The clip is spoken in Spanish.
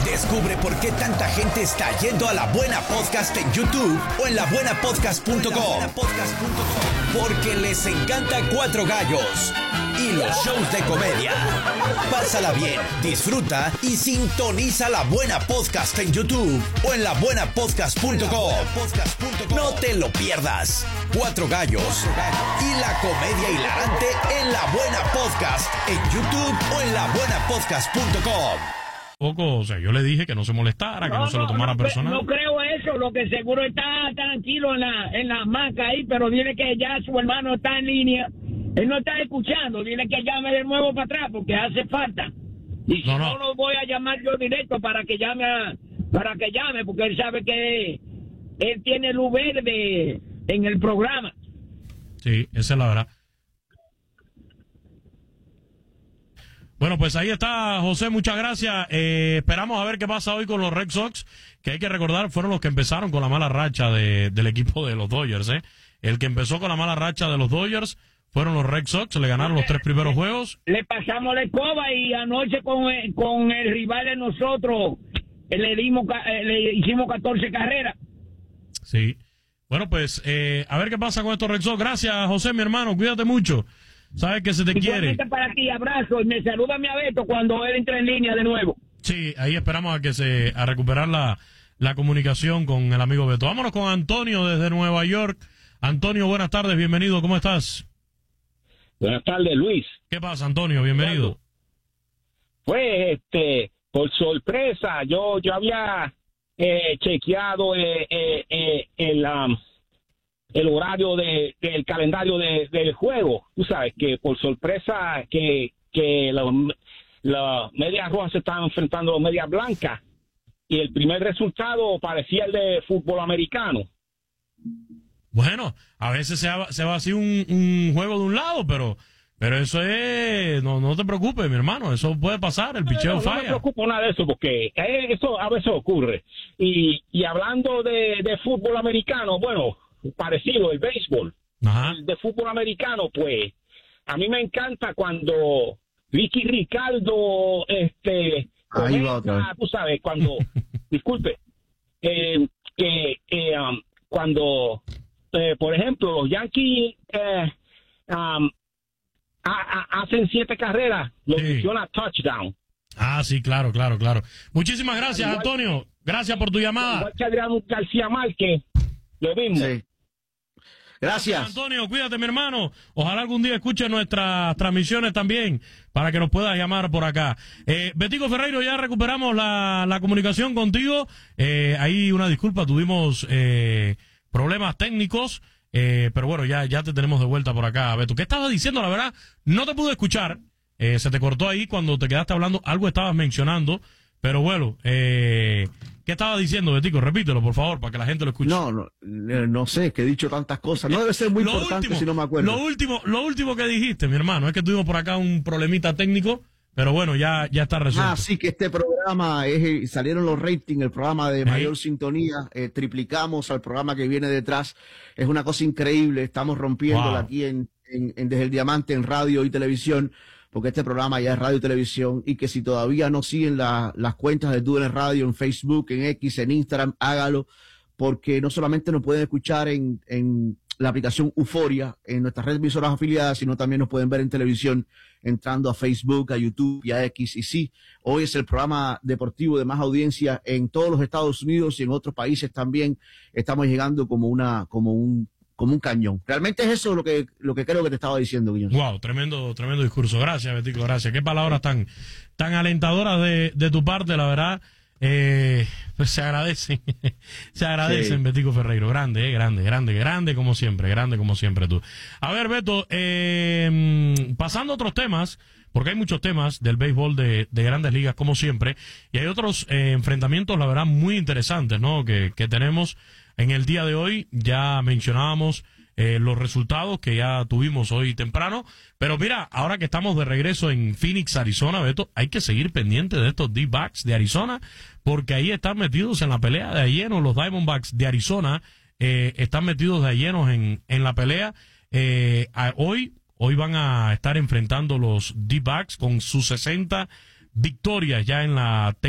Descubre por qué tanta gente está yendo a La Buena Podcast en YouTube o en labuenapodcast.com. Porque les encanta Cuatro Gallos y los shows de comedia. Pásala bien, disfruta y sintoniza La Buena Podcast en YouTube o en labuenapodcast.com. No te lo pierdas. Cuatro Gallos y la comedia hilarante en La Buena Podcast en YouTube o en labuenapodcast.com. O sea, yo le dije que no se molestara, que no se lo tomara personal. No creo eso, lo que seguro está tranquilo en la hamaca ahí, pero dile que ya su hermano está en línea, él no está escuchando, dile que llame de nuevo para atrás, porque hace falta. Y si no lo voy a llamar yo directo para que llame, porque él sabe que él tiene luz verde en el programa. Sí, esa es la verdad. Bueno, pues ahí está, José, muchas gracias. Esperamos a ver qué pasa hoy con los Red Sox, que hay que recordar, fueron los que empezaron con la mala racha del equipo de los Dodgers, ¿eh? El que empezó con la mala racha de los Dodgers fueron los Red Sox, le ganaron los 3 primeros juegos. Le pasamos la escoba y anoche con el rival de nosotros le hicimos 14 carreras. Sí. Bueno, pues, a ver qué pasa con estos Red Sox. Gracias, José, mi hermano, cuídate mucho. Sabes que se te quiere. Para ti, abrazo, y me saluda mi Abeto cuando él entre en línea de nuevo. Sí, ahí esperamos a recuperar la comunicación con el amigo Beto. Vámonos con Antonio desde Nueva York. Antonio, buenas tardes, bienvenido, ¿cómo estás? Buenas tardes, Luis. ¿Qué pasa, Antonio? Bienvenido. Pues, por sorpresa, yo había chequeado el horario del calendario del juego. Tú sabes que por sorpresa que la Medias Rojas se estaban enfrentando a las Medias Blancas y el primer resultado parecía el de fútbol americano. Bueno, a veces se va así un juego de un lado, pero eso es, no te preocupes, mi hermano, eso puede pasar, el picheo falla. No me preocupo nada de eso, porque eso a veces ocurre. Y hablando de fútbol americano, bueno, parecido, el béisbol. Ajá. El de fútbol americano, pues, a mí me encanta cuando Ricky Ricardo, ahí va otra vez. tú sabes, cuando, disculpe, cuando, por ejemplo, los Yankees hacen 7 carreras, lo menciona touchdown. Ah, sí, claro. Muchísimas gracias, Antonio. Gracias por tu llamada. Igual que Adriano García Márquez, lo mismo. Sí. Gracias. Antonio, cuídate, mi hermano. Ojalá algún día escuche nuestras transmisiones también para que nos puedas llamar por acá. Betico Ferreiro, ya recuperamos la comunicación contigo. Ahí una disculpa, tuvimos problemas técnicos, pero bueno, ya te tenemos de vuelta por acá, Beto. ¿Qué estabas diciendo? La verdad, no te pude escuchar. Se te cortó ahí cuando te quedaste hablando. Algo estabas mencionando, pero bueno, ¿qué estaba diciendo, Betico? Repítelo, por favor, para que la gente lo escuche. No sé, es que he dicho tantas cosas. No debe ser muy importante si no me acuerdo. Lo último que dijiste, mi hermano, es que tuvimos por acá un problemita técnico, pero bueno, ya está resuelto. Sí, que este programa, salieron los ratings, el programa de mayor sintonía, triplicamos al programa que viene detrás. Es una cosa increíble, estamos rompiéndola aquí desde el Diamante en radio y televisión, porque este programa ya es radio y televisión, y que si todavía no siguen las cuentas de TUDN Radio en Facebook, en X, en Instagram, hágalo, porque no solamente nos pueden escuchar en la aplicación Euforia, en nuestras redes emisoras afiliadas, sino también nos pueden ver en televisión, entrando a Facebook, a YouTube y a X. Y sí, hoy es el programa deportivo de más audiencia en todos los Estados Unidos y en otros países también. Estamos llegando como un cañón. Realmente es eso lo que creo que te estaba diciendo, Guillermo. Wow, tremendo discurso. Gracias, Betico, gracias. Qué palabras tan alentadoras de tu parte, la verdad. Pues se agradecen, sí. Betico Ferreiro, grande como siempre tú. A ver, Beto, pasando a otros temas, porque hay muchos temas del béisbol de Grandes Ligas como siempre, y hay otros enfrentamientos, la verdad, muy interesantes, ¿no? Que tenemos en el día de hoy. Ya mencionábamos los resultados que ya tuvimos hoy temprano, pero mira, ahora que estamos de regreso en Phoenix, Arizona, Beto, hay que seguir pendiente de estos D-backs de Arizona, porque ahí están metidos en la pelea de lleno. Los Diamondbacks de Arizona están metidos de lleno en la pelea. Hoy van a estar enfrentando los D-backs con sus 60 victorias ya en la